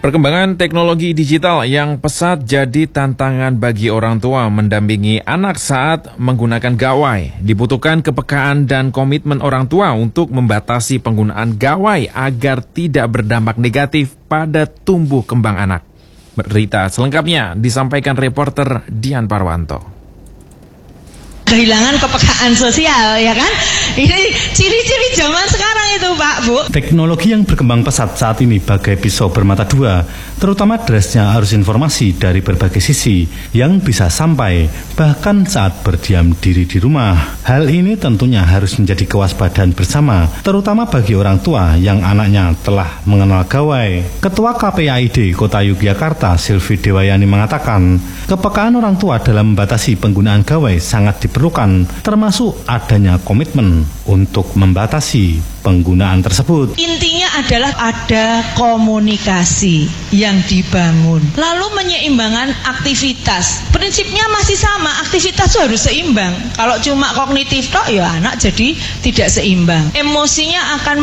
Perkembangan teknologi digital yang pesat jadi tantangan bagi orang tua mendampingi anak saat menggunakan gawai. Dibutuhkan kepekaan dan komitmen orang tua untuk membatasi penggunaan gawai agar tidak berdampak negatif pada tumbuh kembang anak. Berita selengkapnya disampaikan reporter Dian Parwanto. Kehilangan kepekaan sosial, ya kan? Ini ciri-ciri zaman sekarang itu, Pak, Bu. Teknologi yang berkembang pesat saat ini bagai pisau bermata dua, terutama derasnya arus informasi dari berbagai sisi yang bisa sampai bahkan saat berdiam diri di rumah. Hal ini tentunya harus menjadi kewaspadaan bersama, terutama bagi orang tua yang anaknya telah mengenal gawai. Ketua KPAID Kota Yogyakarta, Silvi Dewayani mengatakan, kepekaan orang tua dalam membatasi penggunaan gawai sangat diperlukan, termasuk adanya komitmen untuk membatasi penggunaan tersebut. Intinya adalah ada komunikasi yang dibangun, lalu menyeimbangkan aktivitas. Prinsipnya masih sama, aktivitas harus seimbang. Kalau cuma kognitif tok, ya anak jadi tidak seimbang. Emosinya akan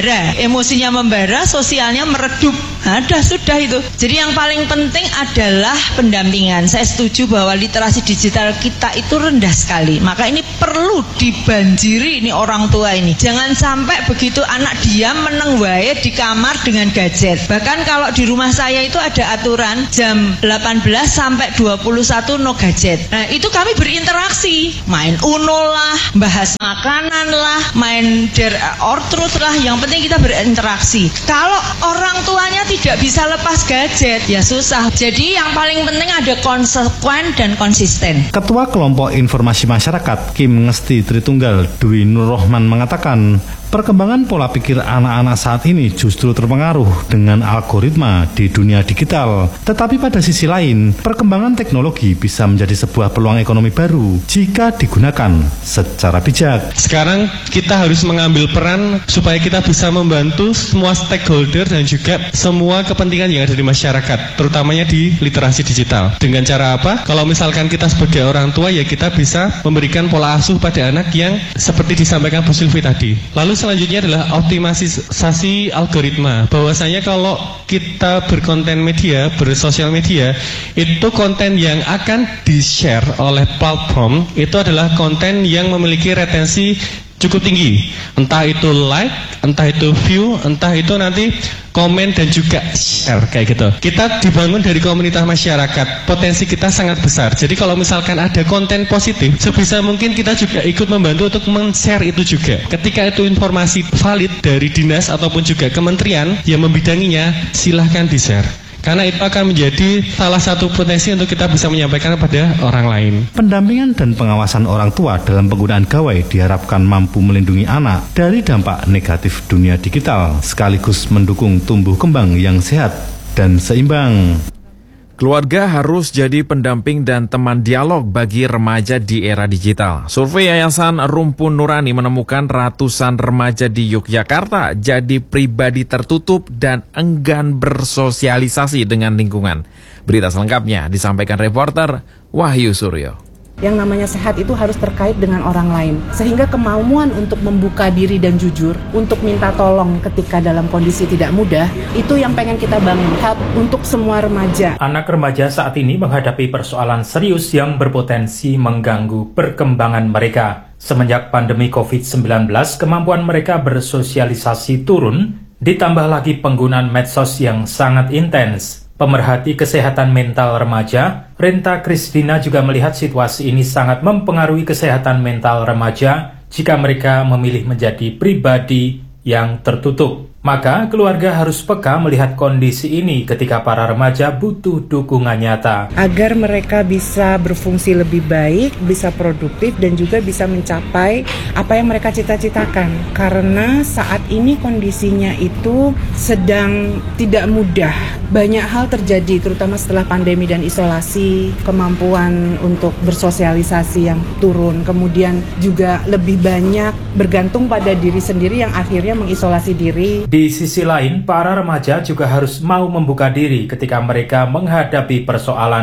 membara, sosialnya meredup. Ada sudah itu. Jadi yang paling penting adalah pendampingan. Saya setuju bahwa literasi digital kita itu rendah sekali. Maka ini perlu dibanjiri ini orang tua ini. Jangan sampai begitu anak diam meneng wae di kamar dengan gadget. Bahkan kalau di rumah saya itu ada aturan jam 18 sampai 21 no gadget. Nah, itu kami berinteraksi. Main Uno lah, bahas makanan lah, main Dare or Truth lah. Yang penting kita berinteraksi. Kalau orang tuanya tidak bisa lepas gadget, ya susah. Jadi yang paling penting ada konsekuen dan konsisten. Ketua Kelompok Informasi Masyarakat Kim Ngesti Tritunggal Dwi Nur Rohman mengatakan, perkembangan pola pikir anak-anak saat ini justru terpengaruh dengan algoritma di dunia digital. Tetapi pada sisi lain, perkembangan teknologi bisa menjadi sebuah peluang ekonomi baru jika digunakan secara bijak. Sekarang kita harus mengambil peran supaya kita bisa membantu semua stakeholder dan juga semua kepentingan yang ada di masyarakat, terutamanya di literasi digital. Dengan cara apa? Kalau misalkan kita sebagai orang tua, ya kita bisa memberikan pola asuh pada anak yang seperti disampaikan Bu Silvi tadi. Lalu selanjutnya adalah optimalisasi algoritma. Bahwasanya kalau kita berkonten media, bersosial media, itu konten yang akan di-share oleh platform itu adalah konten yang memiliki retensi cukup tinggi. Entah itu like, entah itu view, entah itu nanti komen dan juga share kayak gitu. Kita dibangun dari komunitas masyarakat, potensi kita sangat besar. Jadi kalau misalkan ada konten positif, sebisa mungkin kita juga ikut membantu untuk men-share itu juga. Ketika itu informasi valid dari dinas ataupun juga kementerian yang membidanginya, silahkan di-share. Karena itu akan menjadi salah satu potensi untuk kita bisa menyampaikan kepada orang lain. Pendampingan dan pengawasan orang tua dalam penggunaan gawai diharapkan mampu melindungi anak dari dampak negatif dunia digital, sekaligus mendukung tumbuh kembang yang sehat dan seimbang. Keluarga harus jadi pendamping dan teman dialog bagi remaja di era digital. Survei Yayasan Rumpun Nurani menemukan ratusan remaja di Yogyakarta jadi pribadi tertutup dan enggan bersosialisasi dengan lingkungan. Berita selengkapnya disampaikan reporter Wahyu Suryo. Yang namanya sehat itu harus terkait dengan orang lain. Sehingga kemauan untuk membuka diri dan jujur, untuk minta tolong ketika dalam kondisi tidak mudah, itu yang pengen kita bangun untuk semua remaja. Anak remaja saat ini menghadapi persoalan serius yang berpotensi mengganggu perkembangan mereka. Semenjak pandemi COVID-19, kemampuan mereka bersosialisasi turun, ditambah lagi penggunaan medsos yang sangat intens. Pemerhati kesehatan mental remaja, Renta Kristina juga melihat situasi ini sangat mempengaruhi kesehatan mental remaja jika mereka memilih menjadi pribadi yang tertutup. Maka keluarga harus peka melihat kondisi ini ketika para remaja butuh dukungan nyata. Agar mereka bisa berfungsi lebih baik, bisa produktif, dan juga bisa mencapai apa yang mereka cita-citakan. Karena saat ini kondisinya itu sedang tidak mudah. Banyak hal terjadi, terutama setelah pandemi dan isolasi, kemampuan untuk bersosialisasi yang turun. Kemudian juga lebih banyak bergantung pada diri sendiri yang akhirnya mengisolasi diri. Di sisi lain, para remaja juga harus mau membuka diri ketika mereka menghadapi persoalan.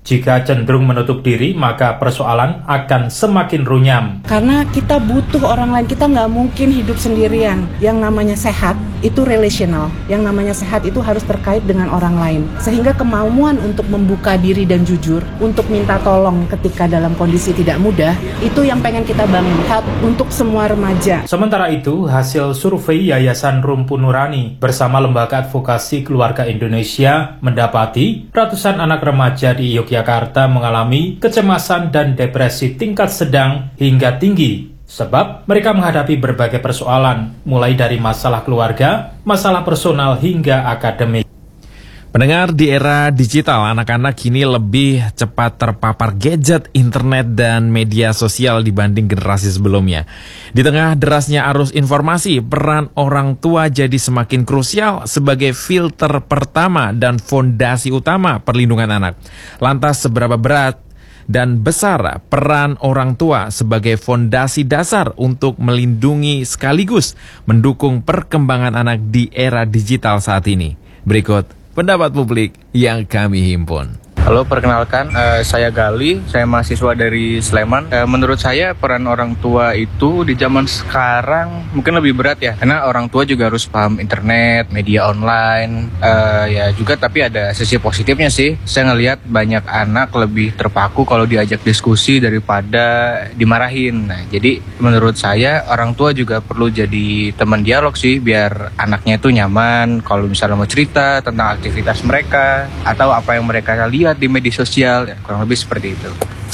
Jika cenderung menutup diri, maka persoalan akan semakin runyam. Karena kita butuh orang lain, kita nggak mungkin hidup sendirian. Yang namanya sehat itu relational, yang namanya sehat itu harus terkait dengan orang lain. Sehingga kemauan untuk membuka diri dan jujur, untuk minta tolong ketika dalam kondisi tidak mudah, itu yang pengen kita bangun, help untuk semua remaja. Sementara itu, hasil survei Yayasan Rumpu Nurani bersama Lembaga Advokasi Keluarga Indonesia mendapati ratusan anak remaja di Yogyakarta mengalami kecemasan dan depresi tingkat sedang hingga tinggi. Sebab mereka menghadapi berbagai persoalan, mulai dari masalah keluarga, masalah personal hingga akademik. Pendengar, di era digital, anak-anak kini lebih cepat terpapar gadget, internet, dan media sosial dibanding generasi sebelumnya. Di tengah derasnya arus informasi, peran orang tua jadi semakin krusial sebagai filter pertama dan fondasi utama perlindungan anak. Lantas, seberapa berat dan besar peran orang tua sebagai fondasi dasar untuk melindungi sekaligus mendukung perkembangan anak di era digital saat ini? Berikut pendapat publik yang kami himpun. Halo, perkenalkan, saya Gali, saya mahasiswa dari Sleman. Menurut saya peran orang tua itu di zaman sekarang mungkin lebih berat ya, karena orang tua juga harus paham internet, media online, ya juga, tapi ada sisi positifnya sih. Saya ngelihat banyak anak lebih terpaku kalau diajak diskusi daripada dimarahin. Nah, jadi menurut saya orang tua juga perlu jadi teman dialog sih, biar anaknya itu nyaman kalau misalnya mau cerita tentang aktivitas mereka atau apa yang mereka lihat di media sosial, ya, kurang lebih seperti itu.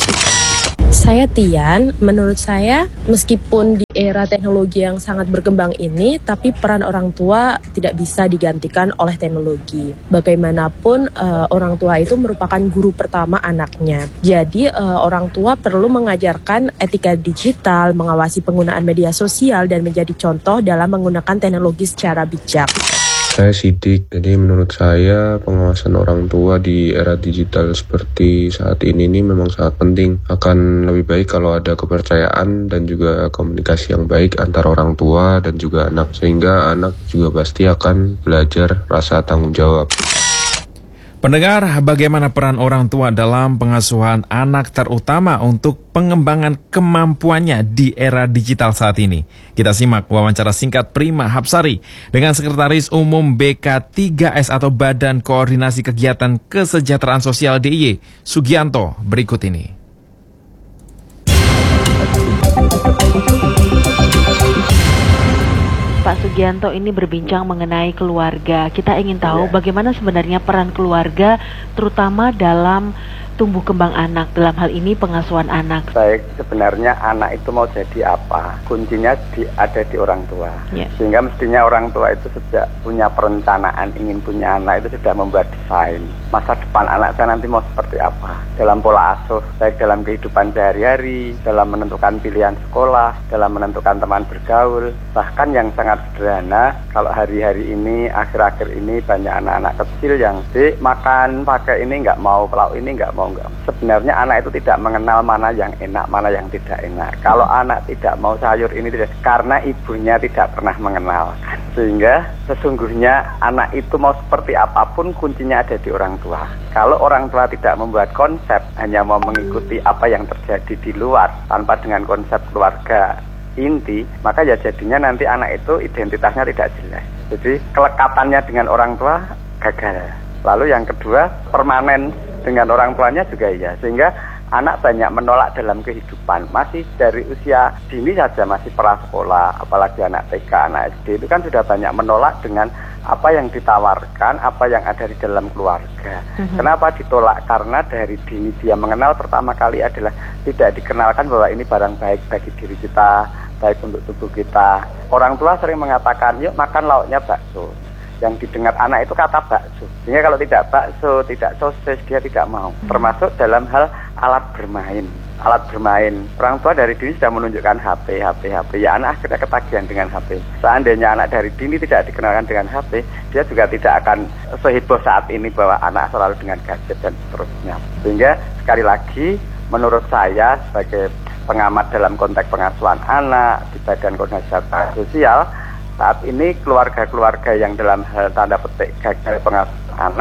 Saya Tian, menurut saya meskipun di era teknologi yang sangat berkembang ini, tapi peran orang tua tidak bisa digantikan oleh teknologi. Bagaimanapun orang tua itu merupakan guru pertama anaknya. Jadi orang tua perlu mengajarkan etika digital, mengawasi penggunaan media sosial, dan menjadi contoh dalam menggunakan teknologi secara bijak. Saya Sidik, jadi menurut saya pengawasan orang tua di era digital seperti saat ini memang sangat penting. Akan lebih baik kalau ada kepercayaan dan juga komunikasi yang baik antara orang tua dan juga anak, sehingga anak juga pasti akan belajar rasa tanggung jawab. Pendengar, bagaimana peran orang tua dalam pengasuhan anak terutama untuk pengembangan kemampuannya di era digital saat ini? Kita simak wawancara singkat Prima Hapsari dengan Sekretaris Umum BK3S atau Badan Koordinasi Kegiatan Kesejahteraan Sosial DIY, Sugianto, berikut ini. Pak Sugianto ini berbincang mengenai keluarga. Kita ingin tahu bagaimana sebenarnya peran keluarga, terutama dalam tumbuh kembang anak, dalam hal ini pengasuhan anak. Baik, sebenarnya anak itu mau jadi apa? Kuncinya ada di orang tua. Sehingga mestinya orang tua itu sejak punya perencanaan ingin punya anak itu sudah membuat desain. Masa depan anak saya nanti mau seperti apa? Dalam pola asuh, baik dalam kehidupan sehari-hari, dalam menentukan pilihan sekolah, dalam menentukan teman bergaul. Bahkan yang sangat sederhana, kalau hari-hari ini, akhir-akhir ini banyak anak-anak kecil yang makan pakai ini nggak mau, lauk ini nggak mau. Sebenarnya anak itu tidak mengenal mana yang enak, mana yang tidak enak. Kalau anak tidak mau sayur ini tidak, karena ibunya tidak pernah mengenalkan. Sehingga sesungguhnya anak itu mau seperti apapun kuncinya ada di orang tua. Kalau orang tua tidak membuat konsep, hanya mau mengikuti apa yang terjadi di luar tanpa dengan konsep keluarga inti, maka ya jadinya nanti anak itu identitasnya tidak jelas. Jadi kelekatannya dengan orang tua gagal. Lalu yang kedua, permanen dengan orang tuanya juga iya, sehingga anak banyak menolak dalam kehidupan. Masih dari usia dini saja, masih prasekolah, apalagi anak TK, anak SD, itu kan sudah banyak menolak dengan apa yang ditawarkan, apa yang ada di dalam keluarga. Kenapa ditolak? Karena dari dini dia mengenal pertama kali adalah tidak dikenalkan bahwa ini barang baik bagi diri kita, baik untuk tubuh kita. Orang tua sering mengatakan, yuk makan lauknya bakso. Yang didengar anak itu kata bakso. Sehingga kalau tidak bakso, tidak sosis, dia tidak mau. Termasuk dalam hal alat bermain. Alat bermain. Orang tua dari dini sudah menunjukkan HP. Ya anak akhirnya ketagihan dengan HP. Seandainya anak dari dini tidak dikenalkan dengan HP, dia juga tidak akan seheboh saat ini bahwa anak selalu dengan gadget dan seterusnya. Sehingga sekali lagi, menurut saya sebagai pengamat dalam konteks pengasuhan anak di Badan Koordinasi Kegiatan Sosial, saat ini keluarga-keluarga yang dalam hal tanda petik gagal pengasuhan anak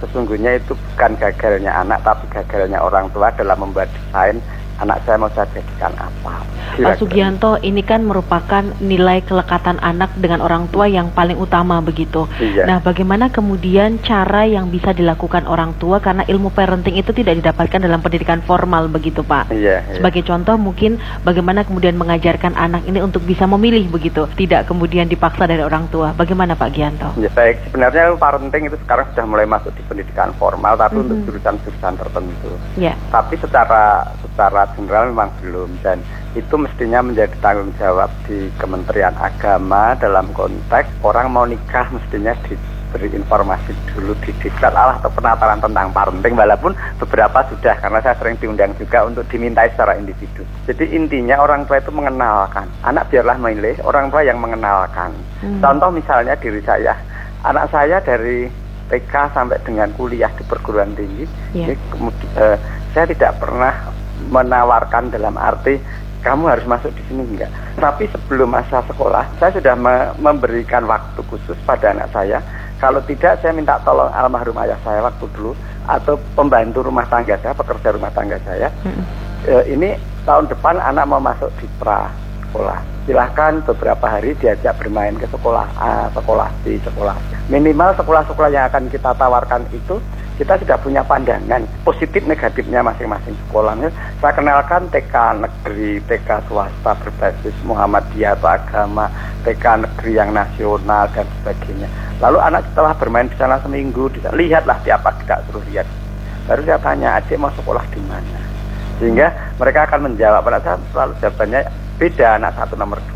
sesungguhnya itu bukan gagalnya anak, tapi gagalnya orang tua dalam membuat desain anak saya mau saya jadikan apa. Pak Sugianto, ini kan merupakan nilai kelekatan anak dengan orang tua yang paling utama begitu. Iya. Nah, bagaimana kemudian cara yang bisa dilakukan orang tua karena ilmu parenting itu tidak didapatkan dalam pendidikan formal begitu, Pak? Iya. Sebagai contoh mungkin bagaimana kemudian mengajarkan anak ini untuk bisa memilih begitu, tidak kemudian dipaksa dari orang tua. Bagaimana Pak Gianto? Ya, baik, sebenarnya parenting itu sekarang sudah mulai masuk di pendidikan formal, tapi untuk jurusan-jurusan tertentu. Yeah. Tapi secara general memang belum, dan itu mestinya menjadi tanggung jawab di Kementerian Agama dalam konteks orang mau nikah mestinya diberi informasi dulu di diklat atau penataran tentang parenting, walaupun beberapa sudah, karena saya sering diundang juga untuk dimintai secara individu. Jadi intinya orang tua itu mengenalkan, anak biarlah memilih, orang tua yang mengenalkan. Contoh misalnya diri saya, anak saya dari TK sampai dengan kuliah di perguruan tinggi, saya tidak pernah menawarkan dalam arti kamu harus masuk di sini, enggak. Tapi sebelum masa sekolah, saya sudah memberikan waktu khusus pada anak saya. Kalau tidak, saya minta tolong almarhum ayah saya waktu dulu, atau pembantu rumah tangga saya, pekerja rumah tangga saya. Ini tahun depan anak mau masuk di pra-sekolah. Silahkan beberapa hari diajak bermain ke sekolah A, sekolah B, sekolah C. Minimal sekolah-sekolah yang akan kita tawarkan itu, kita sudah punya pandangan positif negatifnya masing-masing sekolahnya. Saya kenalkan TK negeri, TK swasta berbasis Muhammadiyah atau agama, TK negeri yang nasional dan sebagainya. Lalu anak setelah bermain di sana seminggu, lihatlah siapa tidak suruh lihat. Baru saya tanya, adik mau sekolah di mana? Sehingga mereka akan menjawab. Anak saya selalu jawabannya beda, anak 1 nomor